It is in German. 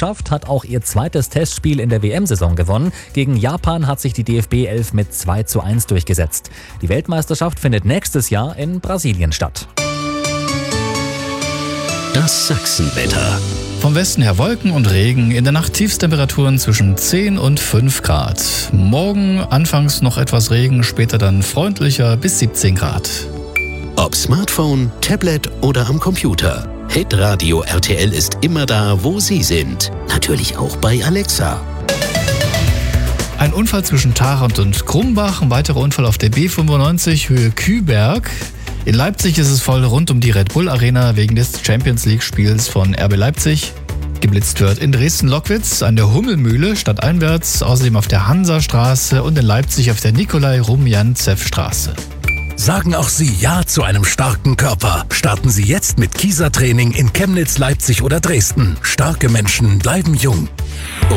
Weltmeisterschaft hat auch ihr zweites Testspiel in der WM-Saison gewonnen. Gegen Japan hat sich die DFB 11 mit 2:1 durchgesetzt. Die Weltmeisterschaft findet nächstes Jahr in Brasilien statt. Das Sachsenwetter. Vom Westen her Wolken und Regen, in der Nacht Tiefstemperaturen zwischen 10 und 5 Grad. Morgen anfangs noch etwas Regen, später dann freundlicher bis 17 Grad. Ob Smartphone, Tablet oder am Computer. Hitradio RTL ist immer da, wo Sie sind. Natürlich auch bei Alexa. Ein Unfall zwischen Tharandt und Krumbach, ein weiterer Unfall auf der B95 Höhe Küberg. In Leipzig ist es voll rund um die Red Bull Arena wegen des Champions-League-Spiels von RB Leipzig. Geblitzt wird in Dresden-Lockwitz, an der Hummelmühle stadteinwärts, außerdem auf der Hansastraße und in Leipzig auf der Nikolai-Rumjantsev-Straße. Sagen auch Sie Ja zu einem starken Körper. Starten Sie jetzt mit Kieser-Training in Chemnitz, Leipzig oder Dresden. Starke Menschen bleiben jung.